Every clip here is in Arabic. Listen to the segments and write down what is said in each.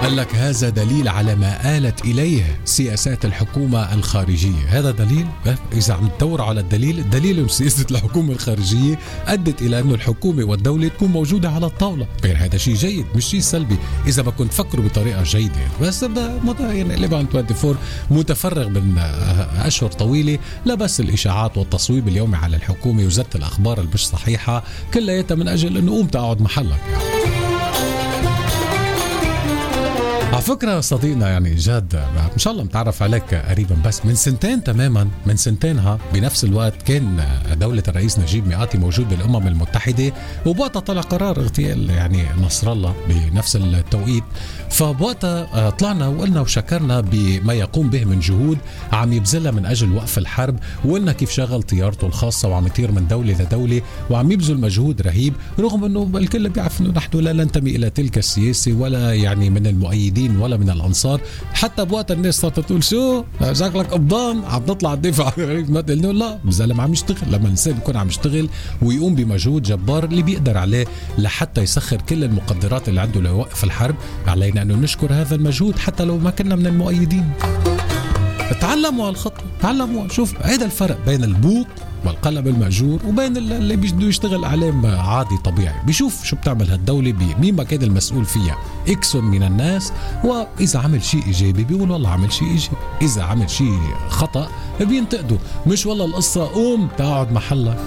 قال لك هذا دليل على ما آلت إليه سياسات الحكومة الخارجية. هذا دليل، إذا عم تدور على الدليل إنه سياسة الحكومة الخارجية أدت إلى أنه الحكومة والدولة تكون موجودة على الطاولة. غير هذا شيء جيد مش شيء سلبي إذا ما كنت تفكروا بطريقة جيدة. بس يعني ليبان 24 متفرغ من أشهر طويلة لا بس الإشاعات والتصويب اليومي على الحكومة وزت الأخبار اللي مش صحيحة كلها من أجل أنه قوم تقعد محلك. على فكرة صديقنا يعني جاد إن شاء الله متعرف عليك قريبا، بس من سنتين تماما، من سنتينها بنفس الوقت كان دولة الرئيس نجيب مئاتي موجود بالأمم المتحدة، وبوقتها طلع قرار اغتيال يعني نصر الله بنفس التوقيت. فبوقتها طلعنا وقلنا وشكرنا بما يقوم به من جهود عم يبذلها من أجل وقف الحرب، وقلنا كيف شغل طيارته الخاصة وعم يطير من دولة لدولة وعم يبذل مجهود رهيب، رغم أنه الكل بيعرف أنه نحن لا ننتمي إلى تلك السياسة ولا يعني من المؤيدين ولا من الأنصار. حتى بوقت الناس صارت تقول شو شكلك قبضان عم تطلع تدافع ما قلنا لا، بزلم عم يشتغل. لما الإنسان يكون عم يشتغل ويقوم بمجهود جبار اللي بيقدر عليه لحتى يسخر كل المقدرات اللي عنده ليوقف الحرب، علينا أنه نشكر هذا المجهود حتى لو ما كنا من المؤيدين. تعلموا الخطة، تعلموا. شوف هذا الفرق بين البوق والقلم المأجور وبين اللي بده يشتغل إعلام عادي طبيعي، بيشوف شو بتعمل هالدولة، مين ما كان المسؤول فيها، إكس من الناس، وإذا عمل شيء إيجابي بيقول والله عمل شيء إيجابي، إذا عمل شيء خطأ بينتقدوا، مش والله القصة قوم تقعد محلك.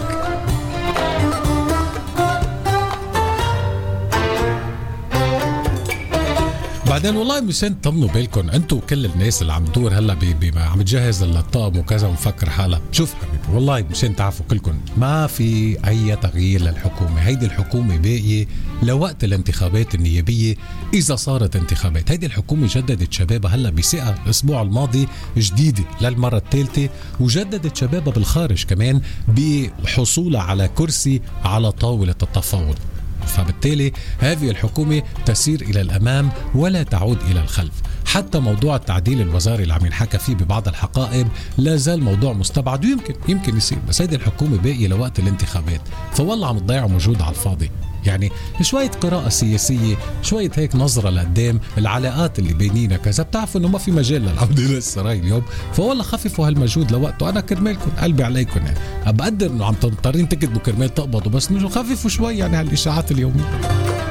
بعدين والله مشان طمنوا بالكم انتوا كل الناس اللي عم تدور هلا عم تجهز للطقم وكذا ومفكر حالها. شوف حبيبي والله مشان تعرفوا كلكم ما في اي تغيير للحكومه. هيدي الحكومه باقيه لوقت الانتخابات النيابيه اذا صارت انتخابات. هيدي الحكومه جددت شبابها هلا بثقه الاسبوع الماضي جديده للمره الثالثه، وجددت شبابها بالخارج كمان بحصولها على كرسي على طاوله التفاوض. فبالتالي هذه الحكومة تسير إلى الأمام ولا تعود إلى الخلف. حتى موضوع التعديل الوزاري اللي عم ينحكى فيه ببعض الحقائب لا زال موضوع مستبعد ويمكن يصير، بس هذه الحكومة باقية لوقت الانتخابات. فوالله عم تضيع موجود على الفاضي. يعني شوية قراءة سياسية، شوية هيك نظرة لقدام، العلاقات اللي بينينا كذا، بتعرفوا انه ما في مجال للعودة للسراي اليوم. فوالله خففوا هالمجهود لوقته. انا كرمالكم قلبي عليكم، يعني بقدر انه عم تضطرين تكتبوا كرمال تقبضوا، بس انه خففوا شوي يعني هالاشاعات اليومية.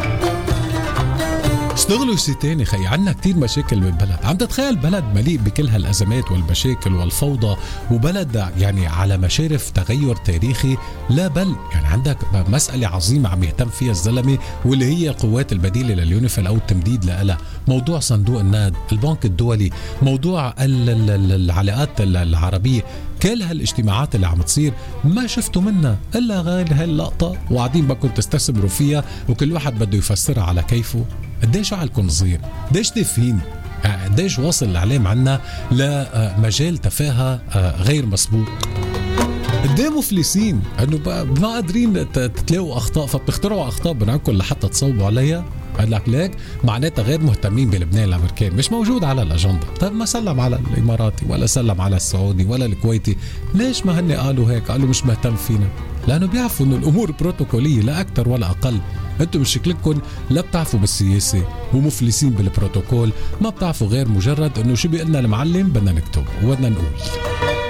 اشتغلوا شيء تاني خي. عنا كتير مشاكل بالبلد. عم تتخيل بلد مليء بكل هالأزمات والمشاكل والفوضى، وبلد يعني على مشارف تغير تاريخي، لا بل يعني عندك مسألة عظيمة عم يهتم فيها الزلمة، واللي هي قوات البديلة لليونيفيل أو التمديد لها، موضوع صندوق النقد، البنك الدولي، موضوع العلاقات العربية. كل هالاجتماعات اللي عم تصير ما شفتوا منها إلا غير هاللقطة، وقاعدين بكم تستثمروا فيها وكل واحد بده يفسرها على كيفه. قديش عقلكم صغير، قديش تافهين، قديش واصل الإعلام عنا لمجال تفاهة غير مسبوق. قديه مفلسين انه ما قادرين تلاقوا اخطاء، فبتخترعوا اخطاء بنعكم لحتى تصوبوا عليها. قال لك ليك معناتها غير مهتمين بلبنان الامريكان، مش موجود على الاجنده. طيب ما سلم على الاماراتي ولا سلم على السعودي ولا الكويتي، ليش ما هن قالوا هيك؟ قالوا مش مهتم فينا، لانه بيعرفوا انه الامور بروتوكوليه لا اكثر ولا اقل. انتم بشكلكم لا بتعرفوا بالسياسه ومفلسين بالبروتوكول، ما بتعرفوا غير مجرد انه شو بيقلنا المعلم بدنا نكتب وبدنا نقول.